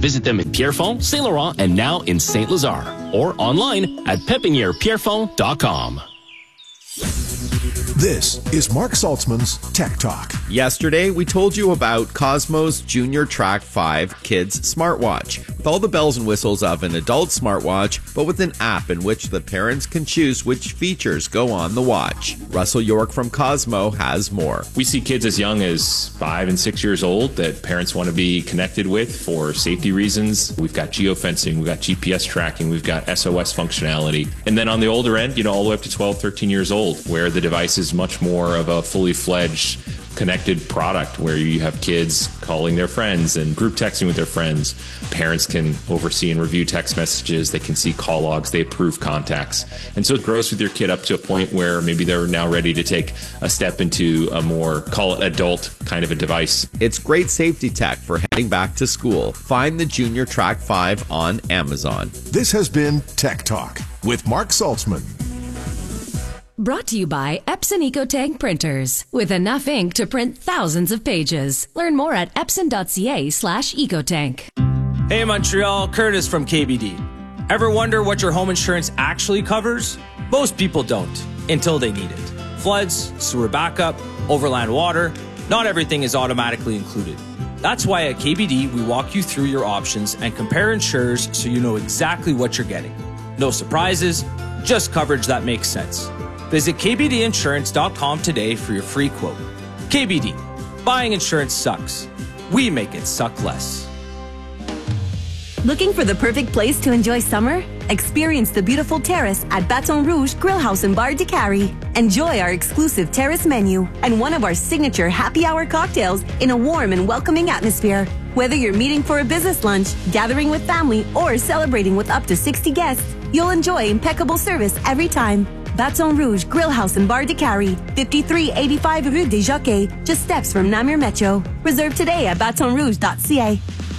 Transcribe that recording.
Visit them in Pierrefonds, Saint Laurent, and now in Saint Lazare. Or online at pepinierpierrefonds.com. This is Mark Saltzman's Tech Talk. Yesterday, we told you about Cosmo's Junior Track 5 Kids smartwatch. With all the bells and whistles of an adult smartwatch, but with an app in which the parents can choose which features go on the watch. Russell York from Cosmo has more. We see kids as young as 5 and 6 years old that parents want to be connected with for safety reasons. We've got geofencing, we've got GPS tracking, we've got SOS functionality. And then on the older end, all the way up to 12, 13 years old, where the device is much more of a fully fledged connected product where you have kids calling their friends and group texting with their friends. Parents can oversee and review text messages. They can see call logs. They approve contacts. And so it grows with your kid up to a point where maybe they're now ready to take a step into a more, call it adult kind of a device. It's great safety tech for heading back to school. Find the Junior Track 5 on Amazon. This has been Tech Talk with Mark Saltzman. Brought to you by Epson EcoTank printers. With enough ink to print thousands of pages. Learn more at epson.ca/ecotank. Hey Montreal, Curtis from KBD. Ever wonder what your home insurance actually covers? Most people don't, until they need it. Floods, sewer backup, overland water, not everything is automatically included. That's why at KBD we walk you through your options and compare insurers so you know exactly what you're getting. No surprises, just coverage that makes sense. Visit kbdinsurance.com today for your free quote. KBD. Buying insurance sucks. We make it suck less. Looking for the perfect place to enjoy summer? Experience the beautiful terrace at Baton Rouge Grill House and Bar de Cary. Enjoy our exclusive terrace menu and one of our signature happy hour cocktails in a warm and welcoming atmosphere. Whether you're meeting for a business lunch, gathering with family, or celebrating with up to 60 guests, you'll enjoy impeccable service every time. Baton Rouge Grill House and Bar de Cary, 5385 Rue des Jockeys, just steps from Namur Metro. Reserve today at batonrouge.ca.